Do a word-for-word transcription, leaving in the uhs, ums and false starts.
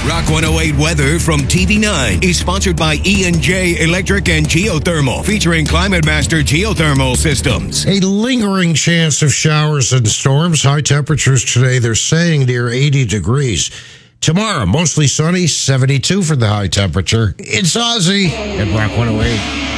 Rock one oh eight weather from T V nine is sponsored by E and J Electric and Geothermal, featuring Climate Master Geothermal Systems. A lingering chance of showers and storms. High temperatures today, they're saying near eighty degrees. Tomorrow, mostly sunny, seventy-two for the high temperature. It's Ozzy at Rock one oh eight.